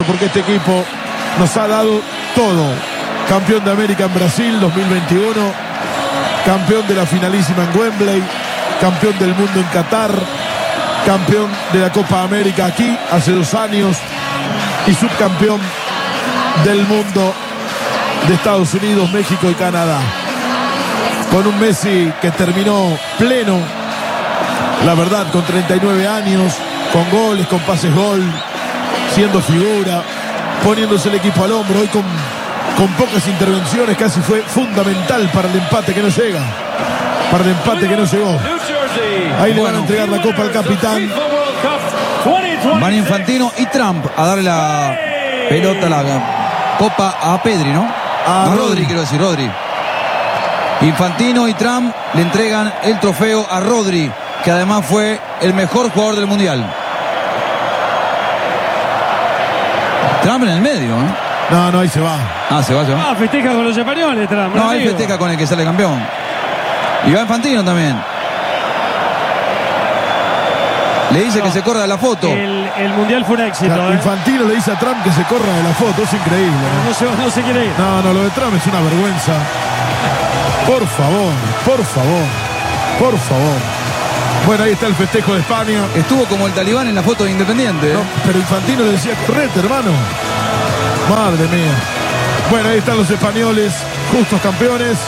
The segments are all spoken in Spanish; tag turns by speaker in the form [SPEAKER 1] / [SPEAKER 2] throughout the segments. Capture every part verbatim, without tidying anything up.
[SPEAKER 1] porque este equipo nos ha dado todo. Campeón de América en Brasil dos mil veintiuno, campeón de la finalísima en Wembley, campeón del mundo en Qatar, campeón de la Copa América aquí hace dos años y subcampeón del mundo de Estados Unidos, México y Canadá. Con un Messi que terminó pleno, la verdad, con treinta y nueve años, con goles, con pases gol, siendo figura, poniéndose el equipo al hombro. Hoy con, con pocas intervenciones casi fue fundamental para el empate que no llega, para el empate que no llegó. Ahí le van a entregar la copa al capitán.
[SPEAKER 2] Van Infantino y Trump a darle la pelota, la copa a Pedri, ¿no?
[SPEAKER 1] A,
[SPEAKER 2] a Rodri,
[SPEAKER 1] Rodri,
[SPEAKER 2] quiero decir, Rodri. Infantino y Trump le entregan el trofeo a Rodri, que además fue el mejor jugador del Mundial. Trump en el medio, ¿eh?
[SPEAKER 1] No, no, ahí se va.
[SPEAKER 2] Ah, se va, se va.
[SPEAKER 3] Ah, festeja con los españoles, Trump.
[SPEAKER 2] No, él festeja con el que sale campeón. Y va Infantino también. Le dice no, que se corra de la foto.
[SPEAKER 3] El, el Mundial fue un éxito.
[SPEAKER 1] Claro,
[SPEAKER 3] ¿eh?
[SPEAKER 1] Infantino le dice a Trump que se corra de la foto. Es increíble, ¿no?
[SPEAKER 3] No se, no se quiere ir.
[SPEAKER 1] No, no, lo de Trump es una vergüenza. Por favor, por favor, por favor. Bueno, ahí está el festejo de España.
[SPEAKER 2] Estuvo como el talibán en la foto de Independiente.
[SPEAKER 1] No, pero Infantino le decía, correte, hermano. Madre mía. Bueno, ahí están los españoles, justos campeones.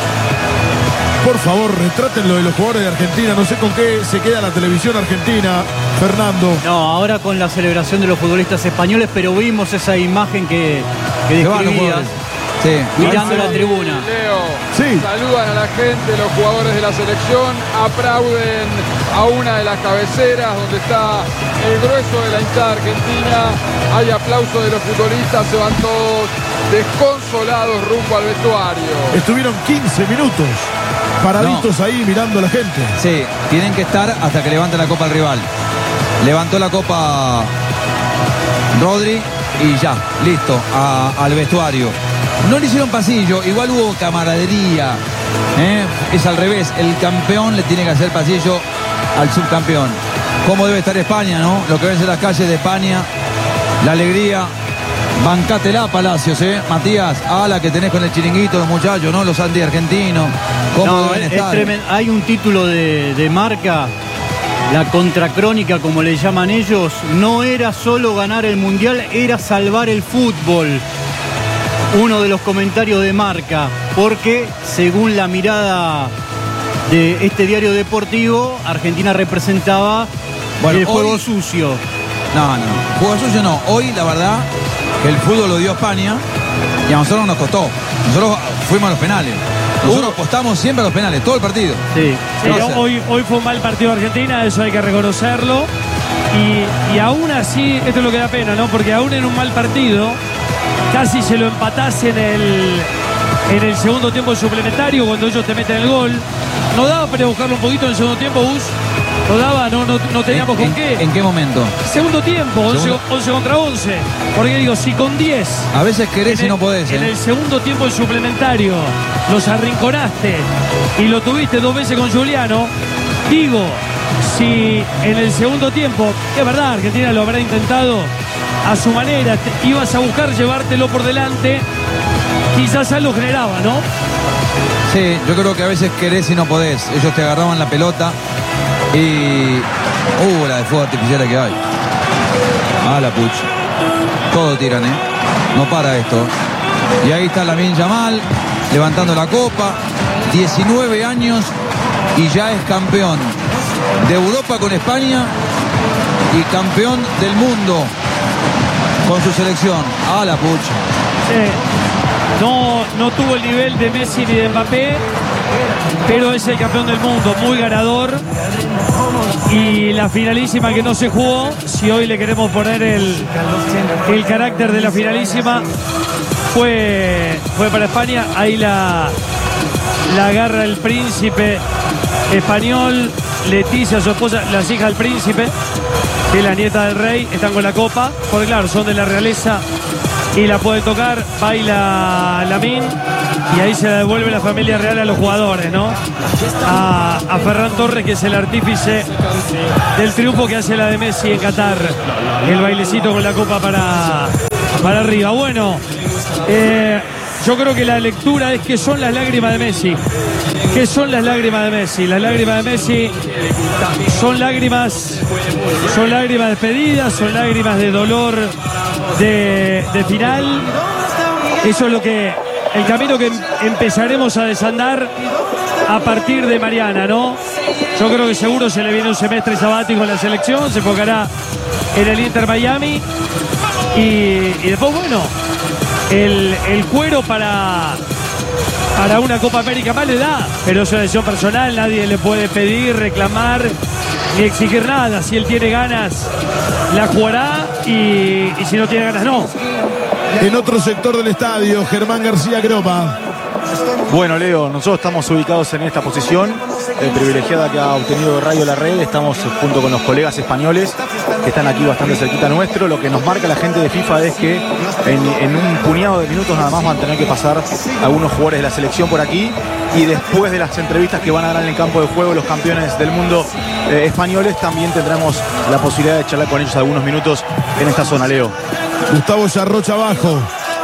[SPEAKER 1] Por favor, retrátenlo de los jugadores de Argentina. No sé con qué se queda la televisión argentina, Fernando.
[SPEAKER 4] No, ahora con la celebración de los futbolistas españoles, pero vimos esa imagen que, que describías.
[SPEAKER 2] Sí,
[SPEAKER 4] mirando la tribuna.
[SPEAKER 5] Leo,
[SPEAKER 1] sí.
[SPEAKER 5] Saludan a la gente, los jugadores de la selección, aplauden a una de las cabeceras donde está el grueso de la hinchada argentina. Hay aplausos de los futbolistas, se van todos desconsolados rumbo al vestuario.
[SPEAKER 1] Estuvieron quince minutos paraditos no. ahí mirando a la gente.
[SPEAKER 2] Sí, tienen que estar hasta que levante la copa al rival. Levantó la copa Rodri y ya, listo, a, al vestuario. No le hicieron pasillo, igual hubo camaradería. ¿eh? Es al revés, el campeón le tiene que hacer pasillo al subcampeón. ¿Cómo debe estar España, no? Lo que ves en las calles de España, la alegría. Bancátela, Palacios, ¿eh? Matías, ala que tenés con el chiringuito, los muchachos, ¿no? Los anti-argentinos. ¿Cómo
[SPEAKER 4] no,
[SPEAKER 2] deben
[SPEAKER 4] es
[SPEAKER 2] estar?
[SPEAKER 4] Tremendo. Hay un título de, de Marca, la contracrónica, como le llaman ellos. No era solo ganar el Mundial, era salvar el fútbol. Uno de los comentarios de Marca, porque según la mirada de este diario deportivo, Argentina representaba bueno, el juego hoy, sucio.
[SPEAKER 2] No, no, juego sucio no. Hoy, la verdad, que el fútbol lo dio a España y a nosotros nos costó. Nosotros fuimos a los penales. Nosotros uh. apostamos siempre a los penales, todo el partido.
[SPEAKER 3] Sí, sí hoy, hoy fue un mal partido de Argentina, eso hay que reconocerlo. Y, y aún así, esto es lo que da pena, ¿no? Porque aún en un mal partido, casi se lo empatase en el, en el segundo tiempo suplementario, cuando ellos te meten el gol. ¿No daba para buscarlo un poquito en el segundo tiempo, Gus? ¿No daba? No, no, no teníamos
[SPEAKER 2] ¿En,
[SPEAKER 3] con qué.
[SPEAKER 2] ¿En qué momento?
[SPEAKER 3] Segundo tiempo, once, once contra once. Porque digo, si con diez...
[SPEAKER 2] A veces querés y no podés.
[SPEAKER 3] En
[SPEAKER 2] ¿eh?
[SPEAKER 3] el segundo tiempo del suplementario los arrinconaste y lo tuviste dos veces con Juliano, digo, si en el segundo tiempo, es verdad, Argentina lo habrá intentado a su manera, te, ibas a buscar llevártelo por delante, quizás algo generaba, ¿no?
[SPEAKER 2] Sí, yo creo que a veces querés y no podés. Ellos te agarraban la pelota y... Uh, la de fuego artificial que hay. Ah, la pucha. Todo tiran, ¿eh? No para esto. Y ahí está Lamine Yamal levantando la copa. diecinueve años y ya es campeón de Europa con España y campeón del mundo con su selección. Ah, la pucha.
[SPEAKER 3] Sí. No, no tuvo el nivel de Messi ni de Mbappé, pero es el campeón del mundo, muy ganador. Y la finalísima que no se jugó, si hoy le queremos poner el, el carácter de la finalísima, fue, fue para España. Ahí la, la agarra el príncipe español, Leticia, su esposa, las hijas del príncipe, que es la nieta del rey, están con la copa, porque claro, son de la realeza y la puede tocar. Baila Lamine y ahí se la devuelve la familia real a los jugadores, ¿no? A, a Ferran Torres, que es el artífice del triunfo que hace la de Messi en Qatar. El bailecito con la copa para, para arriba. Bueno, eh, yo creo que la lectura es que son las lágrimas de Messi. ¿Qué son las lágrimas de Messi? Las lágrimas de Messi son lágrimas, son lágrimas despedidas, son lágrimas de dolor de, de final. Eso es lo que, el camino que empezaremos a desandar a partir de mañana, ¿no? Yo creo que seguro se le viene un semestre sabático a la selección, se enfocará en el Inter Miami y, y después, bueno, el, el cuero para... Para una Copa América más le da, pero es una decisión personal, nadie le puede pedir, reclamar ni exigir nada. Si él tiene ganas, la jugará y, y si no tiene ganas, no.
[SPEAKER 1] En otro sector del estadio, Germán García Gropa.
[SPEAKER 6] Bueno, Leo, nosotros estamos ubicados en esta posición eh, privilegiada que ha obtenido Radio La Red. Estamos junto con los colegas españoles que están aquí bastante cerquita nuestro. Lo que nos marca la gente de FIFA es que en, en un puñado de minutos nada más van a tener que pasar algunos jugadores de la selección por aquí, y después de las entrevistas que van a dar en el campo de juego los campeones del mundo eh, españoles, también tendremos la posibilidad de charlar con ellos algunos minutos en esta zona, Leo.
[SPEAKER 1] Gustavo Yarrocha abajo.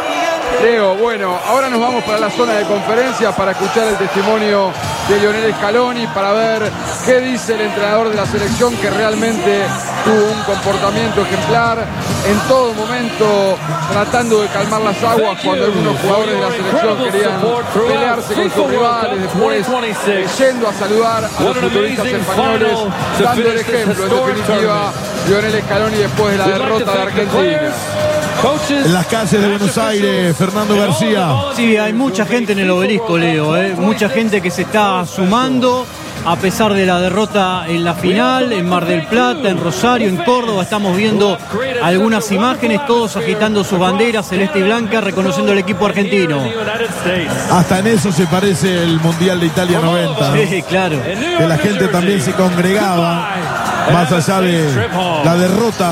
[SPEAKER 5] Leo, bueno, ahora nos vamos para la zona de conferencia para escuchar el testimonio de Lionel Scaloni, para ver qué dice el entrenador de la selección, que realmente tuvo un comportamiento ejemplar en todo momento, tratando de calmar las aguas cuando algunos jugadores de la selección querían pelearse con sus rivales, después eh, yendo a saludar a los futbolistas españoles, dando el ejemplo, en definitiva, Lionel Scaloni después de la derrota de Argentina.
[SPEAKER 1] En las calles de Buenos Aires, Fernando García.
[SPEAKER 4] Sí, hay mucha gente en el Obelisco, Leo, ¿eh? Mucha gente que se está sumando a pesar de la derrota en la final, en Mar del Plata, en Rosario, en Córdoba. Estamos viendo algunas imágenes, todos agitando sus banderas celeste y blanca, reconociendo el equipo argentino.
[SPEAKER 1] Hasta en eso se parece el Mundial de Italia noventa, ¿no?
[SPEAKER 4] Sí, claro.
[SPEAKER 1] Que la gente también se congregaba, más allá de la derrota.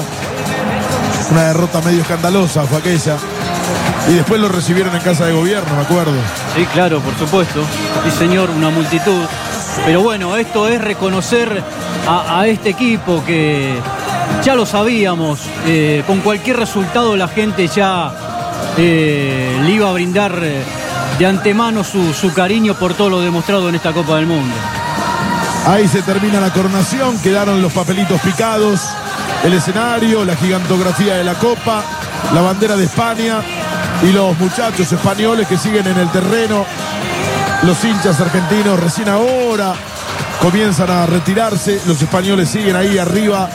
[SPEAKER 1] Una derrota medio escandalosa fue aquella. Y después lo recibieron en casa de gobierno, me acuerdo.
[SPEAKER 4] Sí, claro, por supuesto. Sí, señor, una multitud. Pero bueno, esto es reconocer a, a este equipo que ya lo sabíamos. Eh, con cualquier resultado la gente ya eh, le iba a brindar eh, de antemano su, su cariño por todo lo demostrado en esta Copa del Mundo.
[SPEAKER 1] Ahí se termina la coronación, quedaron los papelitos picados, el escenario, la gigantografía de la Copa, la bandera de España y los muchachos españoles que siguen en el terreno. Los hinchas argentinos recién ahora comienzan a retirarse, los españoles siguen ahí arriba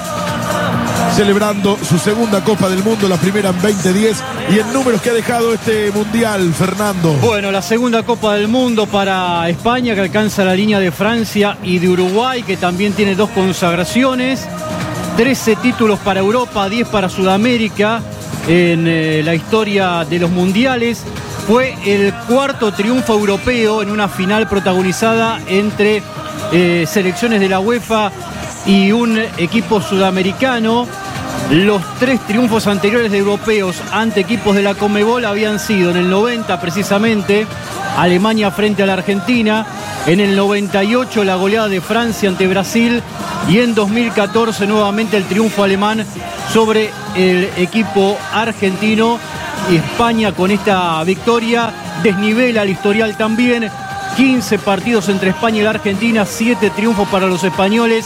[SPEAKER 1] celebrando su segunda Copa del Mundo, la primera en veinte diez. Y en números que ha dejado este Mundial, Fernando.
[SPEAKER 4] Bueno, la segunda Copa del Mundo para España, que alcanza la línea de Francia y de Uruguay, que también tiene dos consagraciones. trece títulos para Europa, diez para Sudamérica en eh, la historia de los mundiales. Fue el cuarto triunfo europeo en una final protagonizada entre eh, selecciones de la UEFA y un equipo sudamericano. Los tres triunfos anteriores de europeos ante equipos de la Conmebol habían sido en el noventa precisamente Alemania frente a la Argentina, en el noventa y ocho la goleada de Francia ante Brasil y en dos mil catorce nuevamente el triunfo alemán sobre el equipo argentino. Y España con esta victoria desnivela el historial también. quince partidos entre España y la Argentina, siete triunfos para los españoles,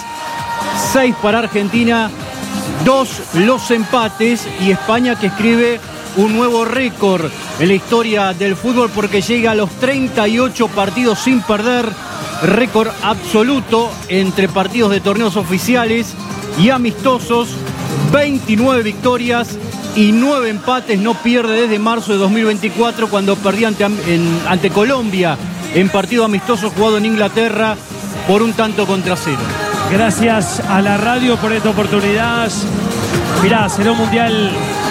[SPEAKER 4] seis para Argentina, dos los empates, y España que escribe un nuevo récord en la historia del fútbol porque llega a los treinta y ocho partidos sin perder, récord absoluto entre partidos de torneos oficiales y amistosos, veintinueve victorias y nueve empates, no pierde desde marzo de dos mil veinticuatro cuando perdía ante, en, ante Colombia en partido amistoso jugado en Inglaterra por un tanto contra cero.
[SPEAKER 3] Gracias a la radio por esta oportunidad. Mirá, será un mundial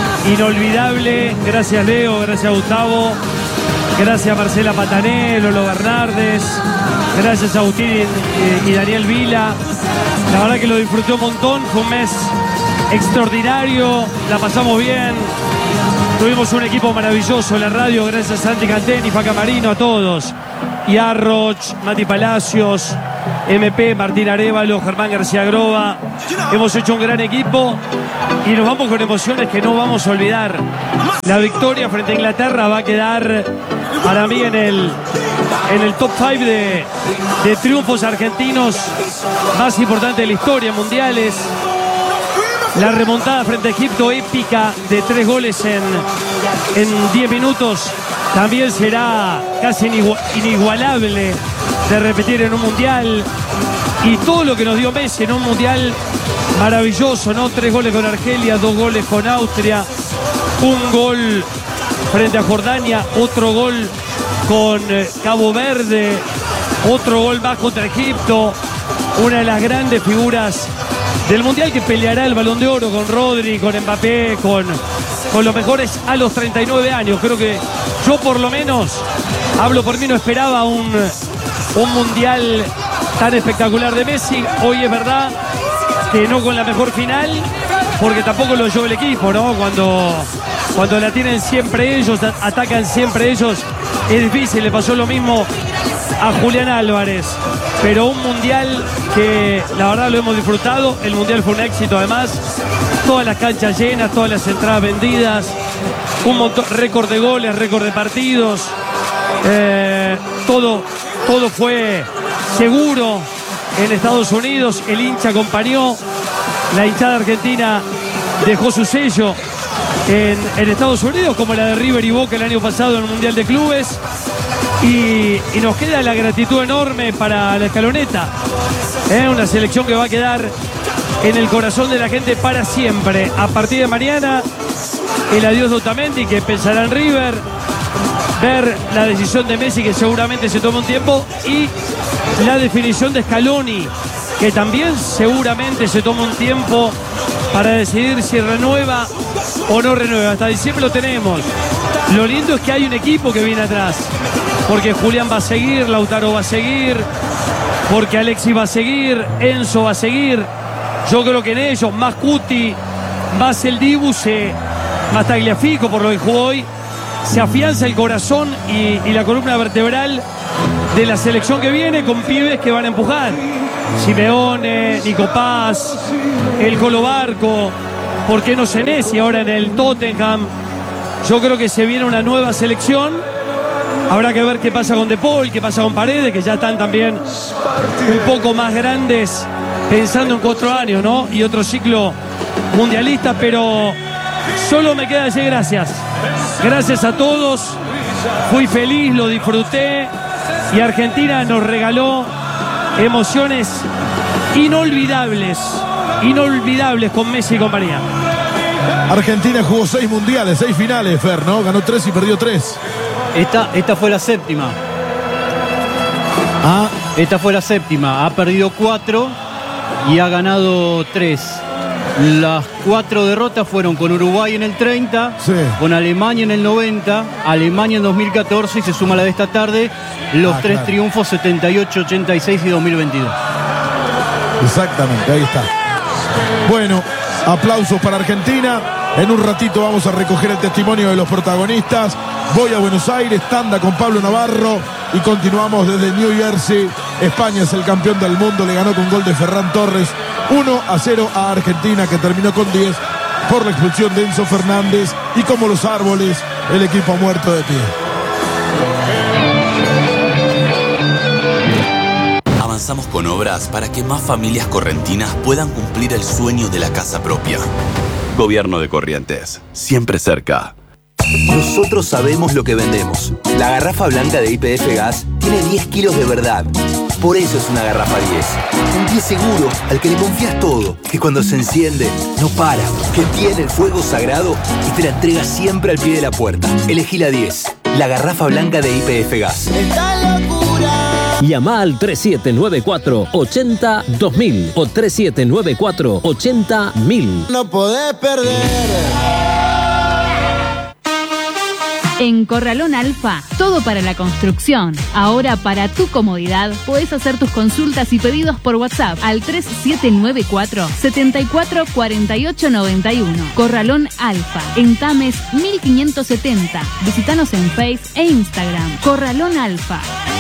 [SPEAKER 3] inolvidable. Gracias Leo, gracias Gustavo, gracias Marcela Patané, Lolo Bernardes, gracias a Agustín y, y Daniel Vila. La verdad que lo disfruté un montón, fue un mes extraordinario, la pasamos bien, tuvimos un equipo maravilloso en la radio, gracias a Santi Canteni, Faca Marino, a todos, y Arroch, Mati Palacios, M P, Martín Arévalo, Germán García Groba. Hemos hecho un gran equipo y nos vamos con emociones que no vamos a olvidar. La victoria frente a Inglaterra va a quedar para mí en el, en el top cinco de, de triunfos argentinos más importantes de la historia, mundiales. La remontada frente a Egipto, épica, de tres goles en, en diez minutos, también será casi inigualable de repetir en un mundial. Y todo lo que nos dio Messi en un mundial maravilloso, ¿no? Tres goles con Argelia, dos goles con Austria, un gol frente a Jordania, otro gol con Cabo Verde, otro gol más contra Egipto. Una de las grandes figuras del mundial, que peleará el Balón de Oro con Rodri, con Mbappé, con, con los mejores a los treinta y nueve años. Creo que yo, por lo menos, hablo por mí, no esperaba un, un mundial tan espectacular de Messi. Hoy es verdad que no con la mejor final, porque tampoco lo llevó el equipo, ¿no? Cuando, cuando la tienen siempre ellos, atacan siempre ellos, es difícil. Le pasó lo mismo a Julián Álvarez. Pero un mundial que la verdad lo hemos disfrutado. El mundial fue un éxito además. Todas las canchas llenas, todas las entradas vendidas. Un montón, récord de goles, récord de partidos. Eh, todo, todo fue seguro en Estados Unidos. El hincha acompañó. La hinchada argentina dejó su sello en, en Estados Unidos, como la de River y Boca el año pasado en el Mundial de Clubes. Y, y nos queda la gratitud enorme para la escaloneta, ¿eh? Una selección que va a quedar en el corazón de la gente para siempre. A partir de mañana, el adiós de Otamendi, que pensará en River, ver la decisión de Messi, que seguramente se toma un tiempo, y la definición de Scaloni, que también seguramente se toma un tiempo para decidir si renueva o no renueva. Hasta diciembre lo tenemos. Lo lindo es que hay un equipo que viene atrás, porque Julián va a seguir, Lautaro va a seguir, porque Alexis va a seguir, Enzo va a seguir. Yo creo que en ellos, más Cuti, más el Dibu, se, más Tagliafico, por lo que jugó hoy, se afianza el corazón y, y la columna vertebral de la selección que viene, con pibes que van a empujar. Simeone, Nico Paz, el Colo Barco, ¿por qué no Senesi ahora en el Tottenham? Yo creo que se viene una nueva selección. Habrá que ver qué pasa con De Paul, qué pasa con Paredes, que ya están también un poco más grandes, pensando en cuatro años, ¿no? Y otro ciclo mundialista, pero solo me queda decir gracias. Gracias a todos. Fui feliz, lo disfruté. Y Argentina nos regaló emociones inolvidables, inolvidables con Messi y compañía.
[SPEAKER 1] Argentina jugó seis mundiales, seis finales, Fer, ¿no? Ganó tres y perdió tres.
[SPEAKER 4] Esta, esta fue la séptima.
[SPEAKER 1] Ah,
[SPEAKER 4] Esta fue la séptima. Ha perdido cuatro y ha ganado tres. Las cuatro derrotas fueron con Uruguay en el treinta,
[SPEAKER 1] sí,
[SPEAKER 4] con Alemania en el noventa, Alemania en dos mil catorce y se suma la de esta tarde, los
[SPEAKER 1] Ah,
[SPEAKER 4] tres
[SPEAKER 1] claro.
[SPEAKER 4] triunfos setenta y ocho, ochenta y seis y dos mil veintidós.
[SPEAKER 1] exactamente, ahí está. Bueno, aplausos para Argentina. En un ratito vamos a recoger el testimonio de los protagonistas. Voy a Buenos Aires, tanda con Pablo Navarro y continuamos desde New Jersey. España es el campeón del mundo, le ganó con gol de Ferran Torres uno a cero a Argentina, que terminó con diez por la expulsión de Enzo Fernández, y como los árboles, el equipo muerto de pie.
[SPEAKER 7] Avanzamos con obras para que más familias correntinas puedan cumplir el sueño de la casa propia. Gobierno de Corrientes, siempre cerca.
[SPEAKER 8] Nosotros sabemos lo que vendemos. La garrafa blanca de Y P F Gas tiene diez kilos de verdad. Por eso es una garrafa diez. Un diez seguro al que le confías todo. Que cuando se enciende, no para. Que tiene el fuego sagrado y te la entrega siempre al pie de la puerta. Elegí la diez. La garrafa blanca de Y P F Gas.
[SPEAKER 9] Llama al tres siete nueve cuatro, ochenta, dos mil o tres siete nueve cuatro, ochenta, mil.
[SPEAKER 10] No podés perder.
[SPEAKER 11] En Corralón Alfa, todo para la construcción. Ahora, para tu comodidad, podés hacer tus consultas y pedidos por WhatsApp al tres siete nueve cuatro, siete cuatro cuatro ocho nueve uno. Corralón Alfa, en Tames mil quinientos setenta. Visítanos en Face e Instagram. Corralón Alfa.